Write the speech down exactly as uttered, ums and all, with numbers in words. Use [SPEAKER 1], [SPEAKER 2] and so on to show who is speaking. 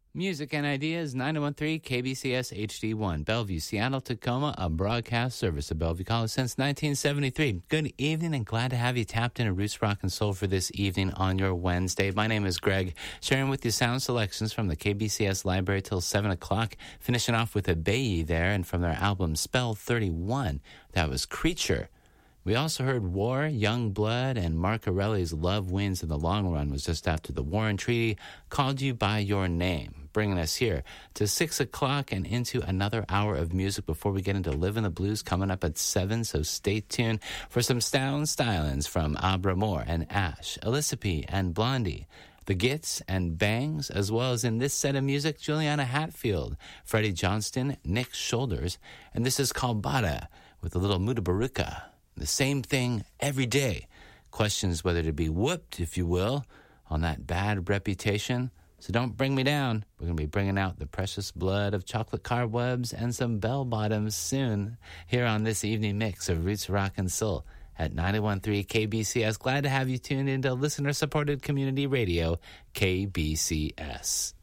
[SPEAKER 1] Music and Ideas, nine one three K B C S H D one, Bellevue, Seattle, Tacoma, a broadcast service of Bellevue College since nineteen seventy-three. Good evening and glad to have you tapped into Roots Rock and Soul for this evening on your Wednesday. My name is Greg, sharing with you sound selections from the K B C S library till seven o'clock, finishing off with a Bayi there, and from their album Spell thirty-one, that was Creature. We also heard War, Young Blood, and Mark Aureli's Love Wins in the Long Run was just after the Warren Treaty, Called You By Your Name, bringing us here to six o'clock and into another hour of music before we get into Livin' the Blues coming up at seven, so stay tuned for some sound stylings from Abra Moore and Ash, Elisapie and Blondie, The Gits and Bangs, as well as in this set of music, Juliana Hatfield, Freddie Johnston, Nick Shoulders, and this is called Bada with a little Mutabaruka. The same thing every day. Questions whether to be whooped, if you will, on that bad reputation. So don't bring me down. We're going to be bringing out the precious blood of chocolate cobwebs and some bell bottoms soon here on this evening mix of Roots Rock and Soul at ninety-one point three K B C S. Glad to have you tuned into listener-supported community radio, K B C S.